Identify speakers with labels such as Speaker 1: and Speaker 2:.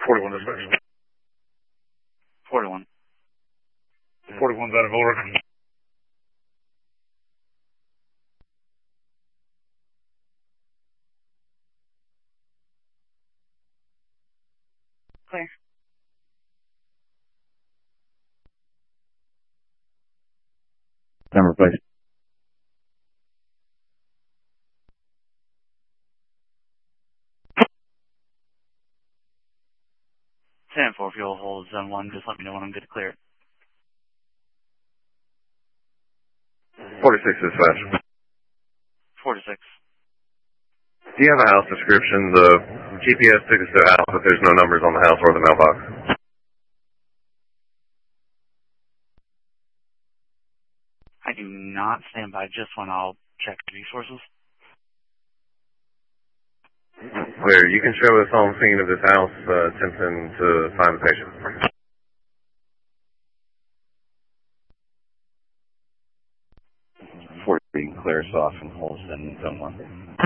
Speaker 1: 41 dispatch.
Speaker 2: 41.
Speaker 1: 41's out of order.
Speaker 2: Clear.
Speaker 3: Number, please.
Speaker 2: Stand for fuel hold zone 1. Just let me know when I'm good to clear it.
Speaker 4: 46 dispatch.
Speaker 2: 46.
Speaker 4: Do you have a house description? The GPS took us to a house, but there's no numbers on the house or the mailbox.
Speaker 2: I do not stand by just when I'll check resources.
Speaker 4: Clear. You can show us on scene of this house, attempting to find the patient.
Speaker 3: 40, clear us off and hold in zone 1.